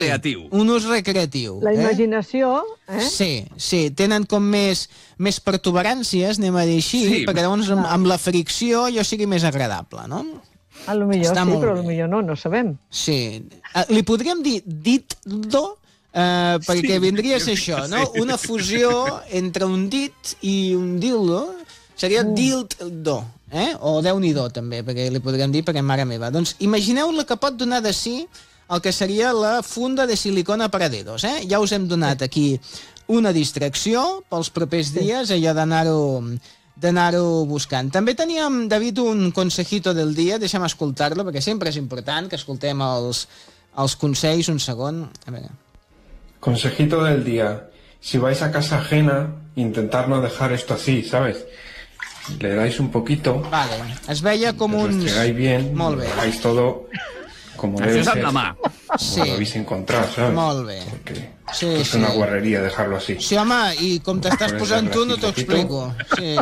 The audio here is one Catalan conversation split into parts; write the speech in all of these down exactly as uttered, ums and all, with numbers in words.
recreatiu. Un ús recreatiu. La imaginació, eh? Sí, sí, tenen com més, més pertuberàncies, anem a dir així, Sí. perquè llavors amb, amb la fricció jo sigui més agradable, no? A lo millor Està sí, molt però a bé. lo millor no, no sabem. Sí. Eh, Li podríem dir dit-do, eh, perquè Sí, vindria a jo ser crec que això, no? sí. Una fusió entre un dit i un dildo, seria Mm. dilt-do, eh? O Déu-n'hi-do, també, perquè li podríem dir, perquè mare meva. Doncs imagineu la que pot donar de si el que seria la funda de silicona para dedos, eh? Ja us hem donat aquí una distracció pels propers dies, allò d'anar-ho d'anar-ho buscant. També teníem, David, un consejito del dia, deixa'm escoltar-lo, perquè sempre és important que escoltem els, els consells, un segon. A veure. Consejito del día. Si vais a casa ajena, intentar no dejar esto así, ¿sabes? Le dais un poquito, Vale, es veia com lo uns... restregáis bien, Molt lo bé. dejáis todo como Això debe és amb ser, la mà. como Sí. lo habéis encontrado, ¿sabes? Molt bé. Porque Sí, esto es sí. una guarrería dejarlo así. Sí, home, i com t'estàs Pones posant el tu no t'ho ratito. explico. Sí.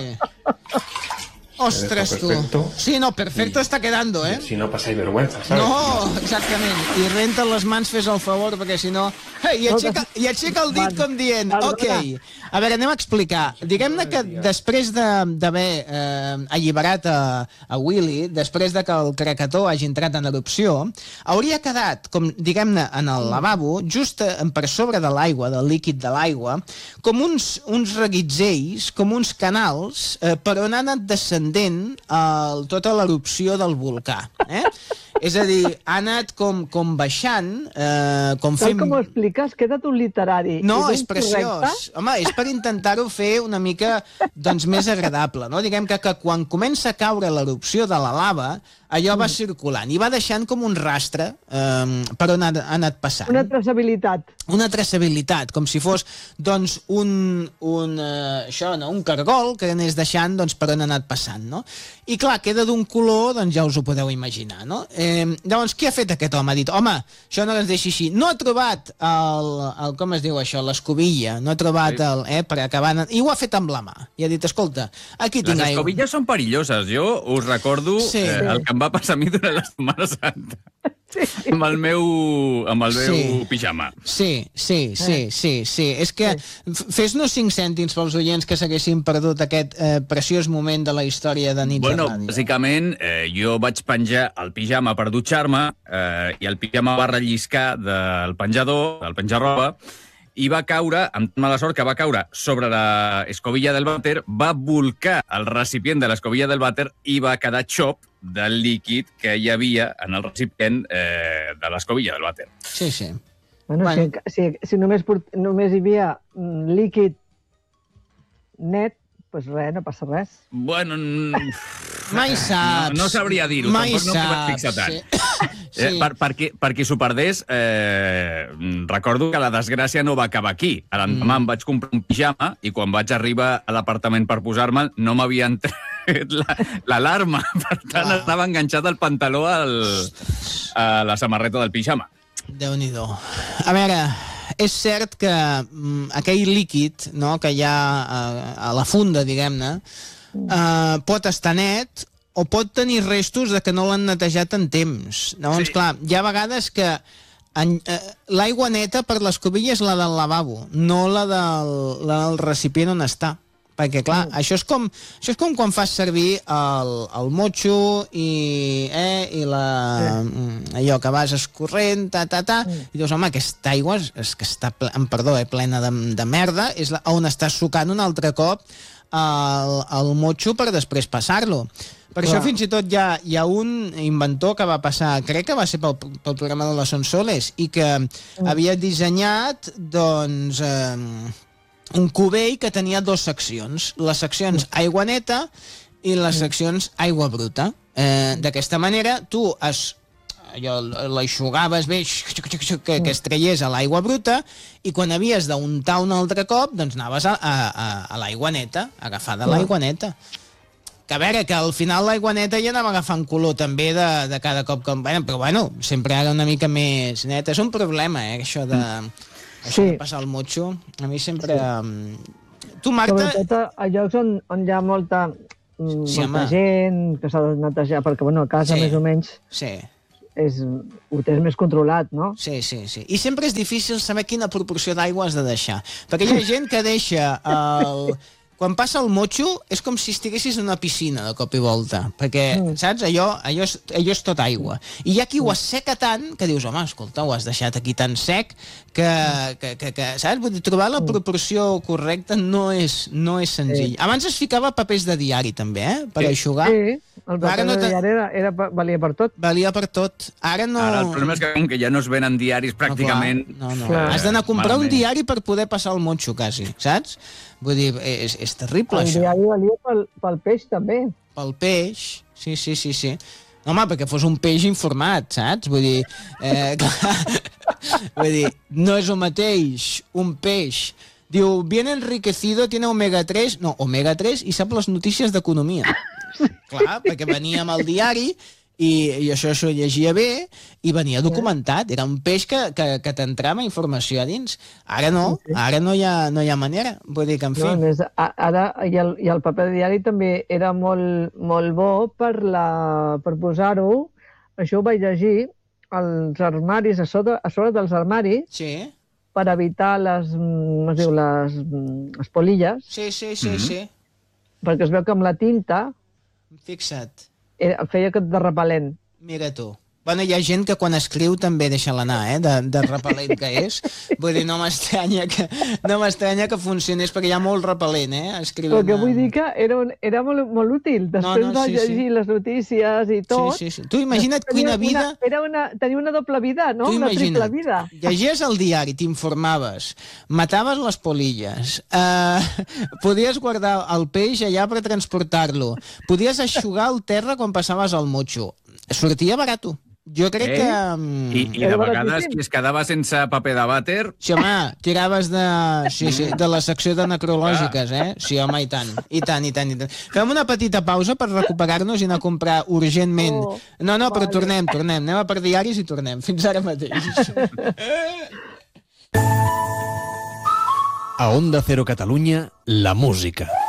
Ostres, tu. perfecto. Sí, no, perfecto Y- está quedando, eh? Si no pasáis vergüenza, ¿sabes? No, exactament. I renta les mans, fes el favor, perquè si no... Hey, I aixeca, i aixeca el dit com dient, ok. A veure, anem a explicar. Diguem-ne que després de- d'haver eh, alliberat a, a Willy, després de que el cracató hagi entrat en erupció, hauria quedat, com diguem-ne, en el lavabo, just eh, per sobre de l'aigua, del líquid de l'aigua, com uns, uns reguitzells, com uns canals, eh, per on ha anat descendent el, tota l'erupció del volcà. Eh? És a dir, ha anat com, com baixant, eh, com Tal fent... com ho expliques, queda tu literari. No, ben és preciós. correcte. Home, és per intentar-ho fer una mica doncs, més agradable. No? Diguem que, que quan comença a caure l'erupció de la lava, allò va circulant i va deixant com un rastre eh, per on ha, ha anat passant. Una traçabilitat. Una traçabilitat, com si fos doncs, un, un, eh, això, no? un cargol que anés deixant doncs, per on ha anat passant. No? I clar, queda d'un color, doncs ja us ho podeu imaginar. No? Eh, llavors, què ha fet aquest home? Ha dit, home, això no ens deixi així. No ha trobat el, el com es diu això, l'escobilla, no ha trobat el... Eh, per acabar... I ho ha fet amb la mà. I ha dit, escolta, aquí tinc Les aigua. escobilles són perilloses. Jo us recordo Sí. eh, el que em va passar a mi durant la Setmana Santa. Sí. Amb el meu, amb el meu Sí. pijama. Sí, sí, sí, sí, sí. És que f- fes-nos cinc cèntims pels oients que s'haguessin perdut aquest eh, preciós moment de la història de Nits Bueno, de Ràdio. bàsicament, eh, jo vaig penjar el pijama per dutxar-me eh, i el pijama va relliscar del penjador, del penjar-roba, i va caure, amb mala sort, que va caure sobre la escobilla del vàter, va volcar el recipient de l'escobilla del vàter i va quedar xop del líquid que hi havia en el recipient eh, de l'escobilla del vàter. Sí, sí. Bueno, Bueno. Si, si, si només, port, només hi havia mm, líquid net, doncs res, no passa res. Bueno, n- Mai saps. no, no sabria dir-ho, Mai tampoc no m'hi vaig saps, fixar tant. Sí. Sí. Eh, per, per, qui, per qui s'ho perdés, eh, recordo que la desgràcia no va acabar aquí. A l'endemà mm. em vaig comprar un pijama i quan vaig arribar a l'apartament per posar-me'l no m'havien tret la- l'alarma. Per tant, Clar. estava enganxat el pantaló al, a la samarreta del pijama. Déu-n'hi-do. A veure, és cert que mm, aquell líquid no, que hi ha a, a la funda, diguem-ne, eh, pot estar net o pot tenir restos de que no l'han netejat en temps. Llavors, Sí. clar, hi ha vegades que en, eh, l'aigua neta per l'escobilla és la del lavabo, no la del, la del recipient on està. Perquè, clar, mm. això, és com, això és com quan fas servir el, el motxo i, eh, i la, mm. allò que vas escorrent, ta, ta, ta, mm. i dius, home, aquesta aigua és, és que està, ple, em perdó, eh, plena de, de merda, és la, on estàs sucant un altre cop el, el motxo per després passar-lo. Per Clar. això fins i tot hi ha, hi ha un inventor que va passar, crec que va ser pel, pel programa de la Sonsoles, i que mm. havia dissenyat, doncs, eh, un cubell que tenia dues seccions. Les seccions aigua neta i les seccions aigua bruta. Eh, D'aquesta manera, tu es, allò, l'aixugaves bé, que, que es traiés a l'aigua bruta, i quan havies d'untar un altre cop, doncs anaves a, a, a, a l'aigua neta, a agafar de l'aigua neta. Que a veure, que al final l'aigua neta ja anava agafant color també de, de cada cop que... Bueno, però bueno, sempre era una mica més neta. És un problema, eh, això de... Això Sí. de passar el motxo. A mi sempre... Sí. Tu, Marta... Sobretot a, a llocs on, on hi ha molta, mm, Sí, molta home. gent que s'ha de netejar, perquè bueno, a casa Sí. més o menys Sí. és, ho tens més controlat, no? Sí, sí, sí. I sempre és difícil saber quina proporció d'aigua has de deixar. Perquè hi ha gent que deixa el... Quan passa el motxo, és com si estiguessis en una piscina de cop i volta, perquè, mm. saps, allò, allò, és, allò és tot aigua. I hi ha qui ho asseca tant que dius, home, escolta, ho has deixat aquí tan sec que, que, que, que saps? Vull dir, trobar la proporció correcta no és, no és senzill. Sí. Abans es ficava papers de diari, també, eh? Per sí. eixugar. Sí, el paper no de diari era, era, valia per tot. Valia per tot. Ara no... Ara el problema és que, com que ja no es venen diaris pràcticament... No, no, no. Has d'anar a comprar malament. Un diari per poder passar el motxo, quasi, saps? Vull dir, és, és terrible, el això. El diari valia pel, pel peix, també. Pel peix, sí, sí, sí, sí. No, home, perquè fos un peix informat, saps? Vull dir, eh, clar, vull dir, no és el mateix un peix. Diu, bien enriquecido, tiene omega tres, no, omega tres i sap les notícies d'economia. Clar, perquè venia amb el diari i, i això s'ho llegia bé i venia documentat. Era un peix que, que, que t'entrava informació a dins. Ara no, ara no hi ha, no hi ha manera. Vull dir que, en fi... No, més, ara, i el, i el paper de diari també era molt, molt bo per, la, per posar-ho, això ho vaig llegir, als armaris, a sobre, a sobre dels armaris, sí. per evitar les, es diu, les, les polilles. Sí, sí, sí, mm-hmm. sí. Perquè es veu que amb la tinta... Fixa't. Era, feia de repel·lent. Mira tu. Bueno, hi ha gent que quan escriu també deixa l'anar, eh, de, de repel·lent que és. Vull dir, no m'estranya que, no m'estranya que funcionés, perquè hi ha molt repel·lent, eh, escrivint. Perquè vull dir que era, un, era molt, molt útil, després no, no, sí, de llegir sí. les notícies i tot. Sí, sí, sí. Tu imagina't quina vida... Una, era una, tenia una doble vida, no? Una triple vida. Llegies el diari, t'informaves, mataves les polilles, eh, podies guardar el peix allà per transportar-lo, podies eixugar el terra quan passaves el motxo. Sortia barato. Jo crec eh? que... I, I de vegades qui es quedava sense paper de vàter... Sí, home, tiraves de, sí, sí, de la secció de necrològiques, eh? Sí, home, i tant, i tant, i tant, i tant. Fem una petita pausa per recuperar-nos i anar a comprar urgentment. Oh, no, no, però vale. tornem, tornem. Anem a per diaris i tornem. Fins ara mateix. A Onda Cero Catalunya, la música.